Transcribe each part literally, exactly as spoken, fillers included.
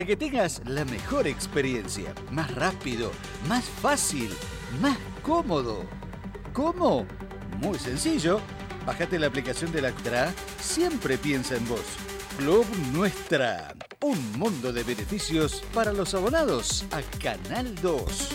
Que tengas la mejor experiencia, más rápido, más fácil, más cómodo. ¿Cómo? Muy sencillo. Bájate la aplicación de la Nuestra, siempre piensa en vos. Club Nuestra, un mundo de beneficios para los abonados a Canal dos.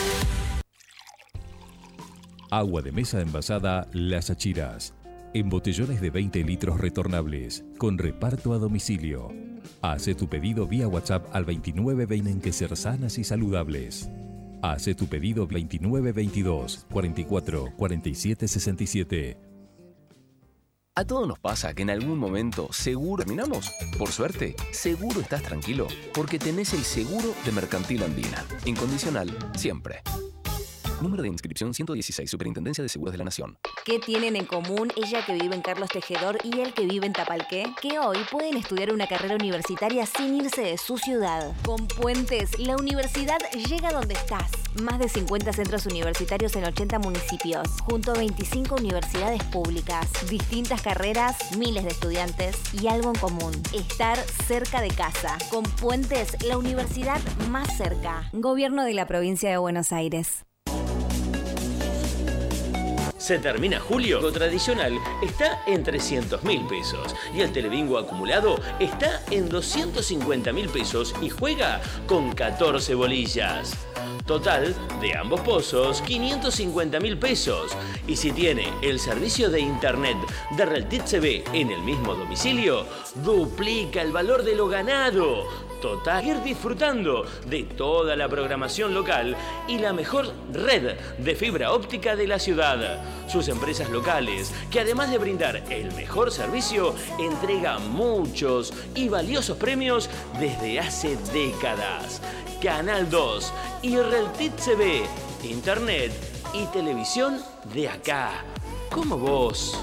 Agua de mesa envasada Las Achiras. En botellones de veinte litros retornables, con reparto a domicilio. Hace tu pedido vía WhatsApp al veintinueve veinte. Tienen que ser sanas y saludables. Hace tu pedido veintinueve veintidós cuarenta y cuatro cuarenta y siete sesenta y siete. A todos nos pasa que en algún momento seguro terminamos. Por suerte, seguro estás tranquilo porque tenés el seguro de Mercantil Andina. Incondicional, siempre. Número de inscripción ciento dieciséis, Superintendencia de Seguros de la Nación. ¿Qué tienen en común ella que vive en Carlos Tejedor y él que vive en Tapalqué? Que hoy pueden estudiar una carrera universitaria sin irse de su ciudad. Con Puentes, la universidad llega donde estás. Más de cincuenta centros universitarios en ochenta municipios, junto a veinticinco universidades públicas. Distintas carreras, miles de estudiantes y algo en común: estar cerca de casa. Con Puentes, la universidad más cerca. Gobierno de la Provincia de Buenos Aires. Se termina julio, lo tradicional está en trescientos mil pesos y el telebingo acumulado está en doscientos cincuenta mil pesos y juega con catorce bolillas. Total de ambos pozos, quinientos cincuenta mil pesos. Y si tiene el servicio de internet de Reltit C V en el mismo domicilio, duplica el valor de lo ganado. Total, ir disfrutando de toda la programación local y la mejor red de fibra óptica de la ciudad. Sus empresas locales, que además de brindar el mejor servicio, entregan muchos y valiosos premios desde hace décadas. Canal dos y Reltit C V, internet y televisión de acá, como vos.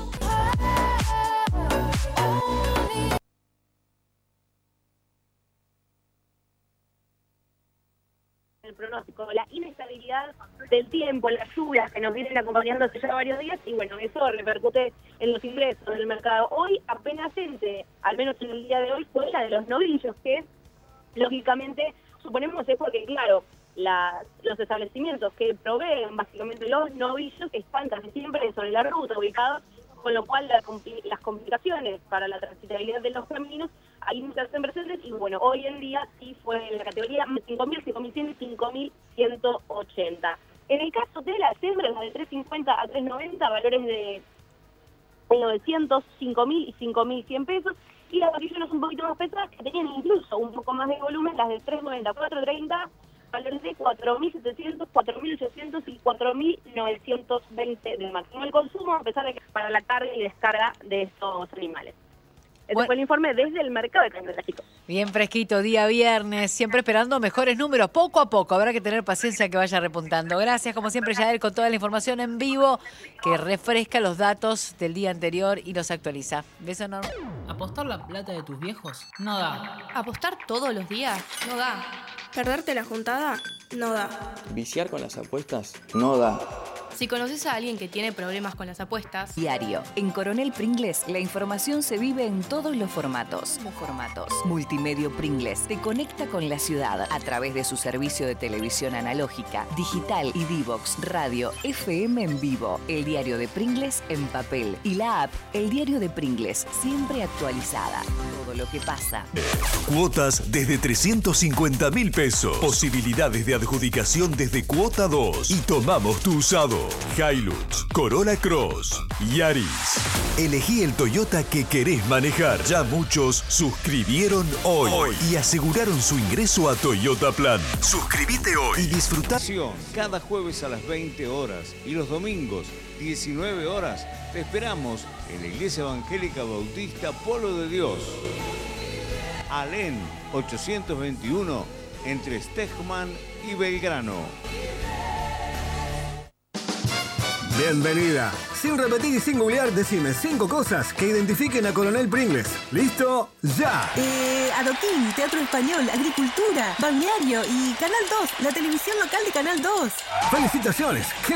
El pronóstico, la inestabilidad del tiempo, las lluvias que nos vienen acompañando hace ya varios días, y bueno, eso repercute en los ingresos del mercado. Hoy apenas entre, al menos en el día de hoy, fue la de los novillos, que lógicamente suponemos es porque, claro, la, los establecimientos que proveen básicamente los novillos están casi siempre sobre la ruta ubicados, con lo cual la, las complicaciones para la transitabilidad de los caminos ahí no se hacen presentes, y bueno, hoy en día sí fue en la categoría cinco mil, cinco mil cien y cinco mil ciento ochenta. En el caso de las hembras, las de trescientos cincuenta a trescientos noventa, valores de novecientos, cinco mil y cinco mil cien pesos, y las vaquillonas un poquito más pesadas, que tenían incluso un poco más de volumen, las de trescientos noventa, cuatrocientos treinta, valores de cuatro mil setecientos, cuatro mil ochocientos y cuatro mil novecientos veinte de máximo el consumo, a pesar de que para la carga y descarga de estos animales. Este bueno, fue el informe desde el mercado de carne, chicos. Bien fresquito, día viernes, siempre esperando mejores números, poco a poco. Habrá que tener paciencia que vaya repuntando. Gracias, como siempre, Yael, con toda la información en vivo que refresca los datos del día anterior y los actualiza. Beso enorme. ¿Apostar la plata de tus viejos? No da. ¿Apostar todos los días? No da. ¿Perderte la juntada? No da. ¿Viciar con las apuestas? No da. Si conoces a alguien que tiene problemas con las apuestas... Diario. En Coronel Pringles, la información se vive en todos los formatos. formatos. Multimedio Pringles te conecta con la ciudad a través de su servicio de televisión analógica, digital y Divox, radio, F M en vivo, el diario de Pringles en papel y la app El Diario de Pringles, siempre actualizada. Todo lo que pasa. Cuotas desde trescientos cincuenta mil pesos. Posibilidades de adjudicación desde cuota dos. Y tomamos tu usado. Hilux, Corolla Cross, Yaris. Elegí el Toyota que querés manejar. Ya muchos suscribieron hoy, hoy y aseguraron su ingreso a Toyota Plan. Suscríbete hoy y disfruta. Cada jueves a las veinte horas y los domingos diecinueve horas te esperamos en la Iglesia Evangélica Bautista Polo de Dios. Alén ochocientos veintiuno entre Stegman y Belgrano. Bienvenida. Sin repetir y sin googlear, decime cinco cosas que identifiquen a Coronel Pringles. ¿Listo? ¡Ya! Eh, adoquín, teatro español, agricultura, balneario y Canal dos, la televisión local de Canal dos. ¡Felicitaciones! ¡Qué